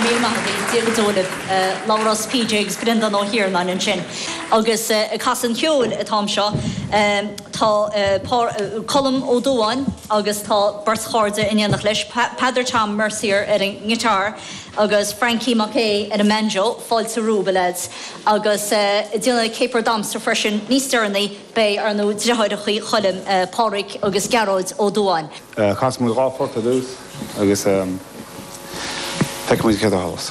mí maidóibh Lauras PJs Brendan O'Hiernan in sin. Agus casan ceol atá seo tá colm ó dóáin agus tá barthcharda ineannach leis Peadar Tam Mercier ar an gitar agus Frankie Mackay ar a banjo fáilte rúbaleds agus duna Caper Damster freisin níos stearnaí bé ar nó deáidechaí cholim Páric agus Gearóid ó dóáin. Chas mú ráfort a dús agus peic muid chéad a halas.